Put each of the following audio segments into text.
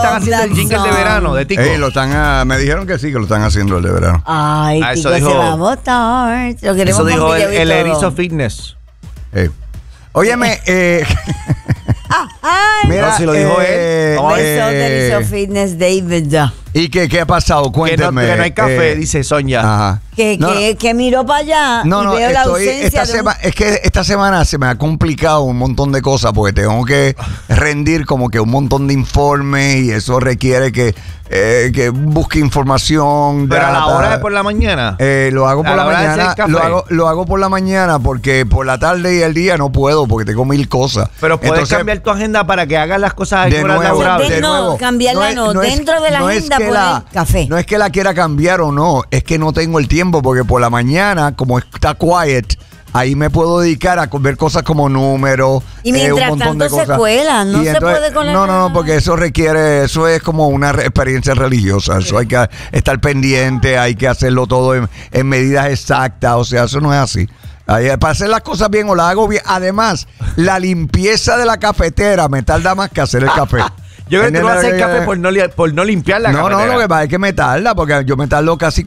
están haciendo el jingle de verano de Tico? Me dijeron que sí, que lo están haciendo el de verano. Ay, Tico se va a votar. Lo queremos. Eso dijo el Erizo Fitness. Óyeme, mira, no, si lo dijo él. Beso del Erizo Fitness, David. ¿Y qué ha pasado? Cuéntame. Que no hay café, dice Sonia. Ajá. Que miro para allá y veo la ausencia es que esta semana se me ha complicado un montón de cosas porque tengo que rendir como que un montón de informes y eso requiere que busque información. Pero a la hora de por la mañana. Lo hago por la mañana. Lo hago por la mañana porque por la tarde y el día no puedo porque tengo 1000 cosas. Pero puedes cambiar tu agenda para que hagas las cosas de nuevo, laborables. No, cambiarla no. Dentro de la agenda poner café. No es que la quiera cambiar o no, es que no tengo el tiempo porque por la mañana, como está quiet, ahí me puedo dedicar a ver cosas como números. Y mientras un montón tanto de cosas. se cuela, no se puede con No, porque eso es como una experiencia religiosa. Eso hay que estar pendiente, hay que hacerlo todo en medidas exactas. O sea, eso no es así. Para hacer las cosas bien o las hago bien. Además, la limpieza de la cafetera me tarda más que hacer el café. Yo creo que tú vas a hacer café por no limpiar la cafetera. No, lo que pasa es que me tarda, porque yo me tardo casi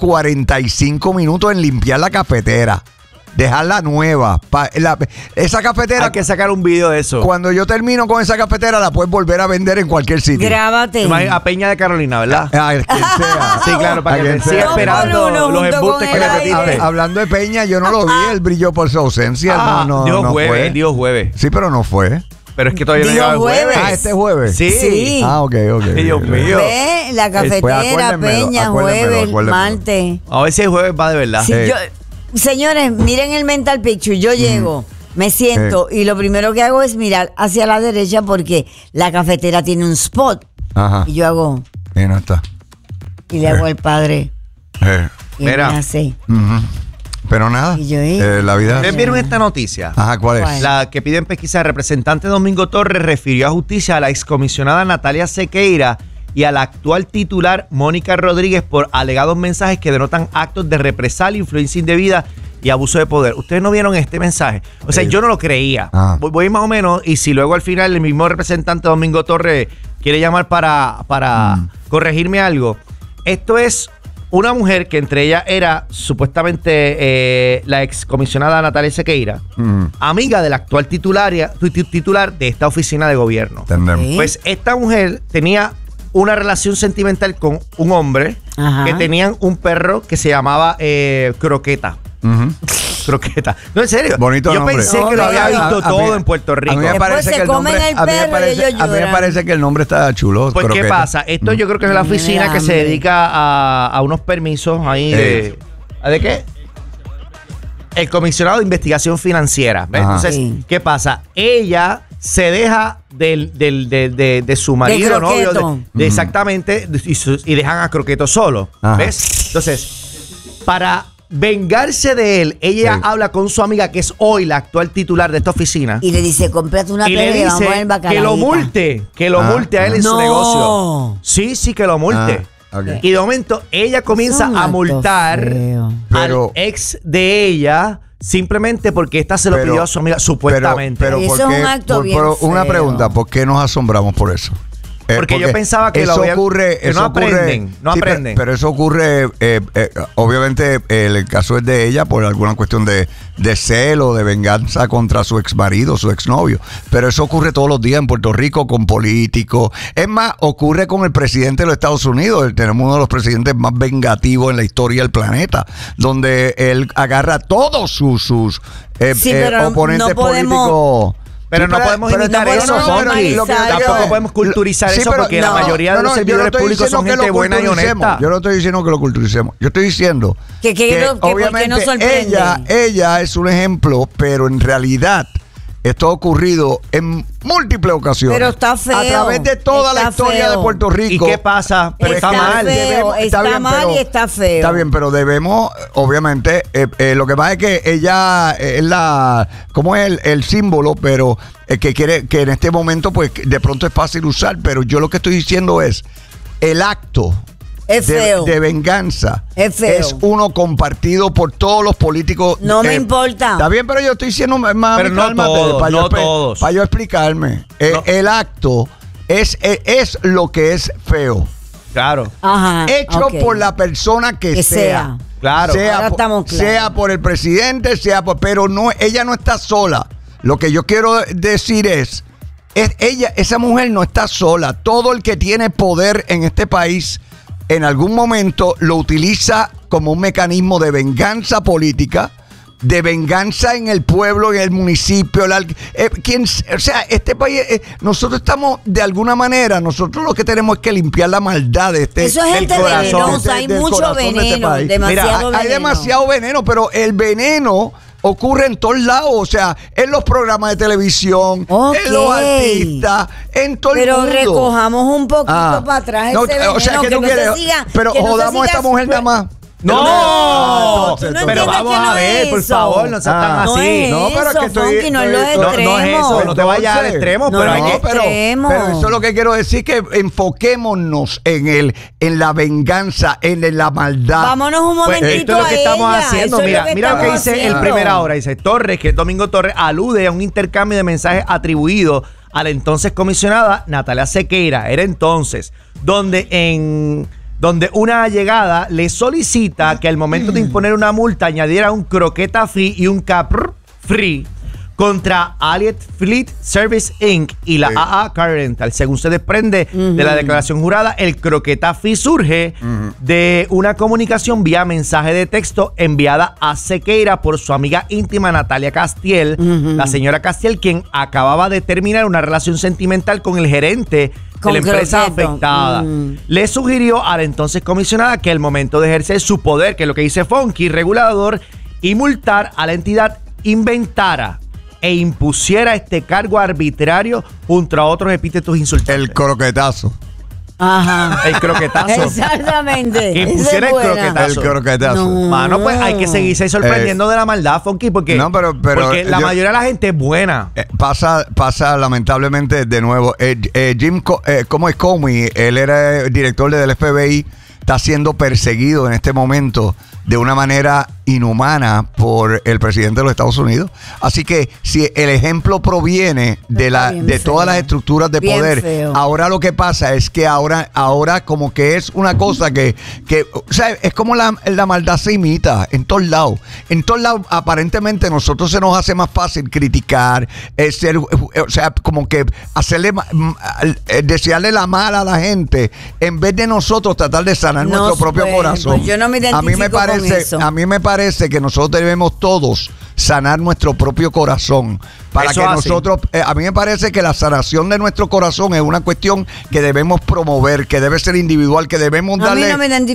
45 minutos en limpiar la cafetera. Dejarla nueva. Esa cafetera. Hay que sacar un video de eso. Cuando yo termino con esa cafetera, la puedes volver a vender en cualquier sitio. Grábate. A Peña de Carolina, ¿verdad? Quien sea. Sí, claro, para que siga esperando los embustes que le metiste. Hablando de Peña, yo no lo vi, él brilló por su ausencia. Dios jueves. Sí, pero no fue. Pero es que todavía no llega el jueves. ¿Este jueves? Sí. Ok. Dios mío. Ve, la cafetera, Peña, jueves, martes. A ver si el jueves va de verdad. Sí, señores, miren el mental picture. Yo llego, me siento y lo primero que hago es mirar hacia la derecha porque la cafetera tiene un spot. Ajá. Y yo hago. Y no está. Y le hago al padre. Y mira. me hace. Pero nada, Y yo, la vida. ¿Ustedes vieron esta noticia? Ajá, ¿cuál es? La que piden pesquisa. El representante Domingo Torres refirió a justicia a la excomisionada Natalia Sequeira y a la actual titular Mónica Rodríguez por alegados mensajes que denotan actos de represalia, influencia indebida y abuso de poder. ¿Ustedes no vieron este mensaje? O sea, yo no lo creía. Voy más o menos, y si luego al final el mismo representante Domingo Torres quiere llamar para corregirme algo. Esto es una mujer que entre ellas era supuestamente la excomisionada Natalia Sequeira, amiga de la actual titular de esta oficina de gobierno. Pues esta mujer tenía una relación sentimental con un hombre que tenían un perro que se llamaba Croqueta. Croqueta. No, en serio. Bonito Yo nombre. pensé que lo había visto todo en Puerto Rico. A mí me parece que el nombre, a mí me parece que el nombre está chulo. Pues, ¿qué pasa? Esto yo creo que es la oficina que se dedica a unos permisos ahí de qué? El comisionado de investigación financiera. Entonces, ¿qué pasa? Ella se deja de su marido, novio, exactamente, y dejan a Croqueto solo. ¿Ves? Entonces, para vengarse de él, ella habla con su amiga, que es hoy la actual titular de esta oficina. Y le dice, cómprate una plebe y vamos a ver bacalaíta. Que lo multe a él en su negocio. Sí, que lo multe. Y de momento, ella comienza a multar al ex de ella simplemente porque esta se lo pidió a su amiga, supuestamente. Pero eso es un acto bien feo. Una pregunta, ¿por qué nos asombramos por eso? Porque yo pensaba que eso ocurre, que no aprenden. Pero eso ocurre, obviamente el caso es de ella por alguna cuestión de celo, de venganza contra su ex marido, su ex novio. Pero eso ocurre todos los días en Puerto Rico con políticos. Es más, ocurre con el presidente de los Estados Unidos. Tenemos uno de los presidentes más vengativos en la historia del planeta, donde él agarra todos sus oponentes políticos. Pero no podemos imitar eso, Fonky. Tampoco podemos culturizar eso porque la mayoría de los servidores públicos son gente buena y honesta. Yo no estoy diciendo que lo culturicemos. Yo estoy diciendo que obviamente no ella es un ejemplo, pero en realidad esto ha ocurrido en múltiples ocasiones. Pero está feo. A través de toda la historia de Puerto Rico. ¿Y qué pasa? Pero está mal. Está mal y está feo. Está bien, pero debemos, obviamente, lo que pasa es que ella es como es el símbolo, pero que quiere que en este momento, pues, de pronto es fácil usar. Pero yo lo que estoy diciendo es el acto de venganza es uno compartido por todos los políticos. No me importa. Está bien, pero yo estoy diciendo más. Pero no todos. Para yo explicarme. El acto es lo que es feo. Claro. Ajá. Hecho ok. por la persona que sea. Claro. Ahora estamos claros. Sea por el presidente, pero no, ella no está sola. Lo que yo quiero decir es esa mujer no está sola. Todo el que tiene poder en este país en algún momento lo utiliza como un mecanismo de venganza política, de venganza en el pueblo, en el municipio. Este país, nosotros estamos de alguna manera, nosotros lo que tenemos es que limpiar la maldad de Eso es gente venenosa, hay mucho veneno, demasiado veneno. Hay demasiado veneno, pero el veneno ocurre en todos lados, o sea, en los programas de televisión, en los artistas, en todo el mundo. Pero recojamos un poquito para atrás ese veneno, o sea, que tú quieres, pero jodamos a esta mujer nada más. No, no pero vamos a ver, por favor, no seas tan no así. es No, pero es que Funky, no es los No extremos. es eso, no te vayas al extremo, No, pero hay que... pero eso es lo que quiero decir, que enfoquémonos en la venganza, en la maldad. Vámonos un momentito Esto es lo que estamos haciendo. Mira lo que dice el Primera Hora. Dice Torres, que es Domingo Torres, alude a un intercambio de mensajes atribuido a la entonces comisionada Natalia Sequeira. Era entonces donde una allegada le solicita que al momento de imponer una multa añadiera un croqueta free y un capr free contra Allied Fleet Service Inc. y la AA Car Rental. Según se desprende de la declaración jurada, el croqueta fee surge de una comunicación vía mensaje de texto enviada a Sequeira por su amiga íntima Natalia Castiel, la señora Castiel, quien acababa de terminar una relación sentimental con el gerente de la empresa afectada. Le sugirió a la entonces comisionada que al momento de ejercer su poder, que es lo que dice Funky, regulador, y multar a la entidad, inventara e impusiera este cargo arbitrario junto a otros epítetos insultantes. El croquetazo. Ajá. El croquetazo. Exactamente. Que impusiera el croquetazo. El croquetazo. No. Mano, pues hay que seguirse sorprendiendo de la maldad, Funky, porque, porque la mayoría de la gente es buena. Pasa lamentablemente de nuevo. ¿Cómo es Comey? Él era director del FBI. Está siendo perseguido en este momento de una manera inhumana por el presidente de los Estados Unidos. Así que si el ejemplo proviene de todas las estructuras de poder, ahora lo que pasa es que ahora como que es una cosa que o sea, es como la maldad se imita en todos lados. En todos lados aparentemente nosotros se nos hace más fácil criticar, o sea, como que desearle la mala a la gente en vez de nosotros tratar de sanar nuestro propio corazón. Pues yo no me identifico con eso. A mí me parece que nosotros debemos todos sanar nuestro propio corazón para eso que así. nosotros, a mí me parece que la sanación de nuestro corazón es una cuestión que debemos promover, que debe ser individual, que debemos darle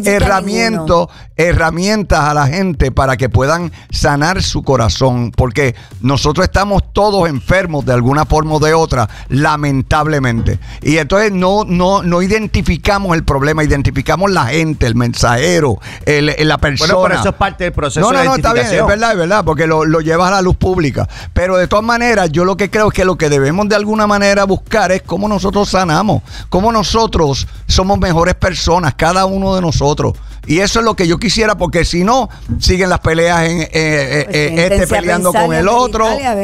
herramientas a la gente para que puedan sanar su corazón, porque nosotros estamos todos enfermos de alguna forma o de otra, lamentablemente, y entonces no identificamos el problema, identificamos la gente, el mensajero, la persona. Bueno, pero eso es parte del proceso de identificación. Está bien, es verdad, porque lo llevas a la luz pública, pero de todas maneras yo lo que creo es que lo que debemos de alguna manera buscar es cómo nosotros sanamos, cómo nosotros somos mejores personas, cada uno de nosotros. Y eso es lo que yo quisiera, porque si no, siguen las peleas peleando con el otro.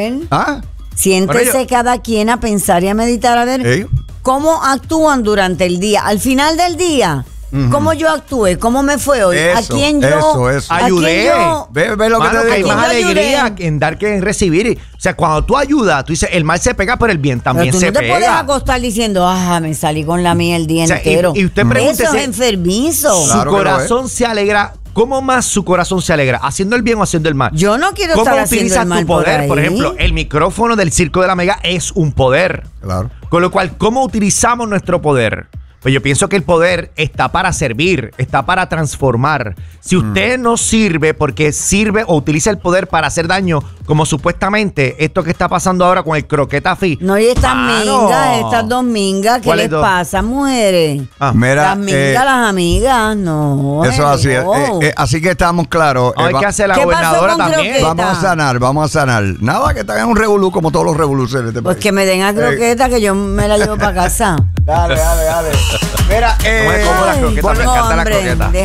Siéntese cada quien a pensar y a meditar, a ver cómo actúan durante el día. Al final del día, ¿cómo yo actué? ¿Cómo me fue hoy? ¿A quién yo ayudé? Ve lo que te digo. Hay más alegría en dar que en recibir. O sea, cuando tú ayudas, tú dices, el mal se pega, pero el bien también se pega. Tú no te puedes acostar diciendo, me salí con la mía el día entero. Y usted pregúntese, eso es enfermizo. Su corazón se alegra. ¿Cómo más su corazón se alegra? ¿Haciendo el bien o haciendo el mal? Yo no quiero estar haciendo el mal. ¿Cómo utilizas tu poder? Por ejemplo, el micrófono del Circo de la Mega es un poder. Claro. Con lo cual, ¿cómo utilizamos nuestro poder? Pues yo pienso que el poder está para servir, está para transformar. Si usted no sirve porque sirve o utiliza el poder para hacer daño, como supuestamente esto que está pasando ahora con el croqueta free. No, y estas dos mingas, ¿qué les pasa, mujeres? Las mingas, las amigas, no. Eso es así. Así que estamos claros. Hay que hacer la gobernadora también. Vamos a sanar. Nada, que tengan un revolú como todos los revoluciones de este país. Pues que me den a croqueta, que yo me la llevo para casa. Dale. Mira, no me como la croqueta, me encanta la croqueta.